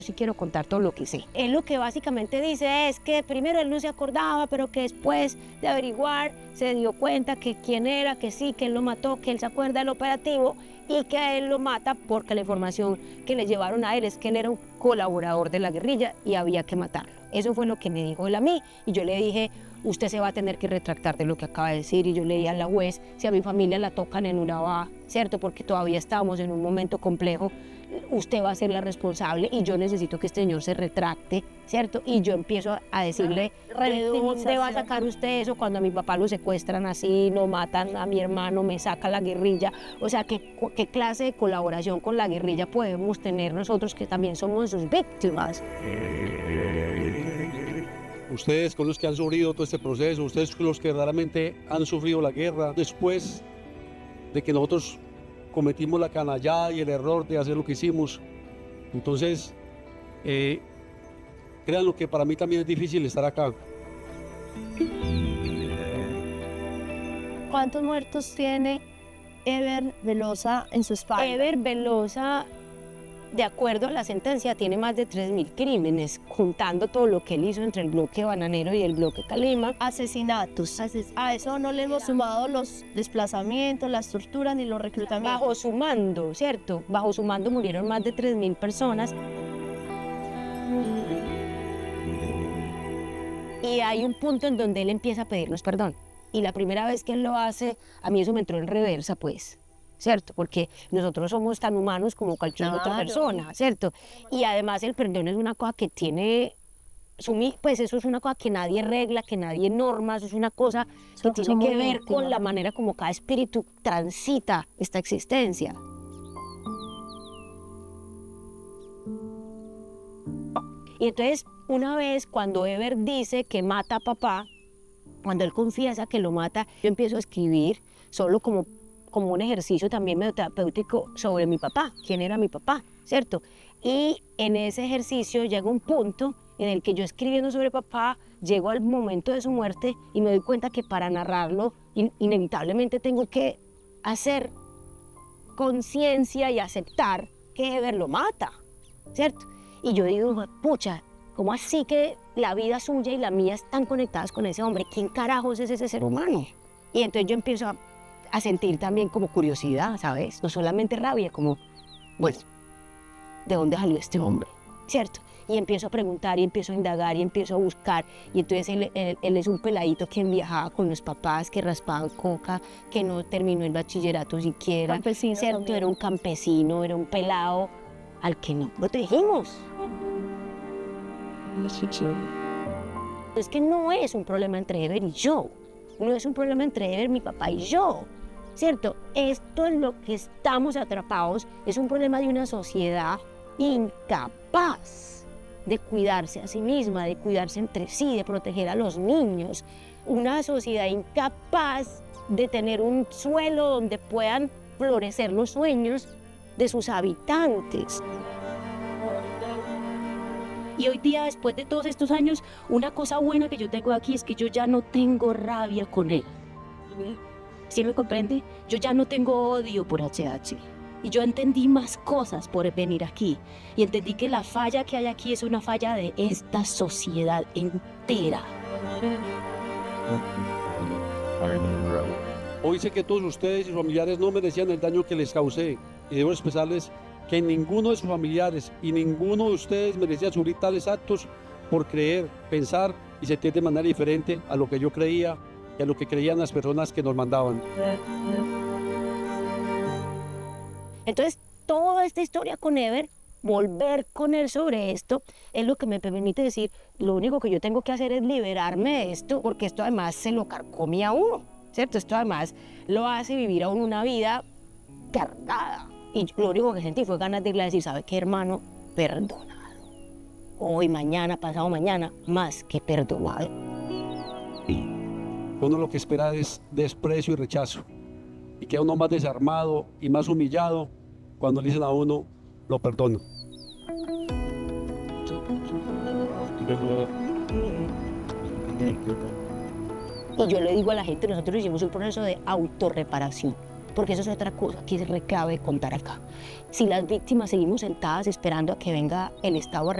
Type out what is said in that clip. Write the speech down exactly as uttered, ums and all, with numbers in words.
Sí quiero contar todo lo que sé. Él lo que básicamente dice es que primero él no se acordaba, pero que después de averiguar se dio cuenta que quién era, que sí, que él lo mató, que él se acuerda del operativo y que a él lo mata porque la información que le llevaron a él es que él era un colaborador de la guerrilla y había que matarlo. Eso fue lo que me dijo él a mí y yo le dije, usted se va a tener que retractar de lo que acaba de decir, y yo le dije a la juez, si a mi familia la tocan en Urabá, ¿cierto? Porque todavía estamos en un momento complejo, usted va a ser la responsable y yo necesito que este señor se retracte, ¿cierto? Y yo empiezo a decirle, ¿de dónde va a sacar usted eso cuando a mi papá lo secuestran así, lo matan a mi hermano, me saca la guerrilla? O sea, ¿qué, qué clase de colaboración con la guerrilla podemos tener nosotros que también somos sus víctimas? Ustedes con los que han sufrido todo este proceso, ustedes con los que verdaderamente han sufrido la guerra, después de que nosotros cometimos la canallada y el error de hacer lo que hicimos. Entonces, eh, créanlo que para mí también es difícil estar acá. ¿Cuántos muertos tiene Ever Velosa en su espalda? Ever Velosa, de acuerdo a la sentencia, tiene más de tres mil crímenes, juntando todo lo que él hizo entre el bloque Bananero y el bloque Calima. Asesinatos. Ases a eso no le hemos sumado los desplazamientos, las torturas ni los reclutamientos. Bajo su mando, ¿cierto? Bajo su mando murieron más de tres mil personas. Y hay un punto en donde él empieza a pedirnos perdón. Y la primera vez que él lo hace, a mí eso me entró en reversa, pues. ¿Cierto? Porque nosotros somos tan humanos como cualquier claro. otra persona, ¿cierto? Y además el perdón es una cosa que tiene, pues eso es una cosa que nadie regla, que nadie norma, eso es una cosa que so, tiene que ver íntimo. Con la manera como cada espíritu transita esta existencia. Y entonces, una vez cuando Ever dice que mata a papá, cuando él confiesa que lo mata, yo empiezo a escribir solo como como un ejercicio también medio terapéutico sobre mi papá, quién era mi papá, ¿cierto? Y en ese ejercicio llega un punto en el que yo escribiendo sobre papá, llego al momento de su muerte y me doy cuenta que para narrarlo in inevitablemente tengo que hacer conciencia y aceptar que Ever lo mata, ¿cierto? Y yo digo, pucha, ¿cómo así que la vida suya y la mía están conectadas con ese hombre? ¿Quién carajos es ese ser humano? Y entonces yo empiezo a a sentir también como curiosidad, ¿sabes? No solamente rabia, como, bueno, ¿de dónde salió este hombre? ¿Cierto? Y empiezo a preguntar, y empiezo a indagar, y empiezo a buscar, y entonces él, él, él es un peladito que viajaba con los papás, que raspaban coca, que no terminó el bachillerato siquiera, campesino ¿cierto? También. Era un campesino, era un pelado al que no protegimos. Es que no es un problema entre Ever y yo, no es un problema entre Ever, mi papá y yo, ¿cierto? Esto en lo que estamos atrapados es un problema de una sociedad incapaz de cuidarse a sí misma, de cuidarse entre sí, de proteger a los niños. Una sociedad incapaz de tener un suelo donde puedan florecer los sueños de sus habitantes. Y hoy día, después de todos estos años, una cosa buena que yo tengo aquí es que yo ya no tengo rabia con él. ¿Sí me comprende? Yo ya no tengo odio por H H. Y yo entendí más cosas por venir aquí. Y entendí que la falla que hay aquí es una falla de esta sociedad entera. Hoy sé que todos ustedes y sus familiares no merecían el daño que les causé. Y debo expresarles que ninguno de sus familiares y ninguno de ustedes merecía sufrir tales actos por creer, pensar y sentir de manera diferente a lo que yo creía y a lo que creían las personas que nos mandaban. Entonces, toda esta historia con Ever, volver con él sobre esto, es lo que me permite decir, lo único que yo tengo que hacer es liberarme de esto, porque esto además se lo carcome a uno, ¿cierto? Esto además lo hace vivir a uno una vida cargada. Y lo único que sentí fue ganas de irle a decir, ¿sabe qué, hermano? Perdonado. Hoy, mañana, pasado mañana, más que perdonado. Uno lo que espera es desprecio y rechazo. Y queda uno más desarmado y más humillado cuando le dicen a uno, lo perdono. Y yo le digo a la gente, nosotros hicimos un proceso de autorreparación. porque eso es otra cosa que es re clave contar acá. Si las víctimas seguimos sentadas esperando a que venga el Estado a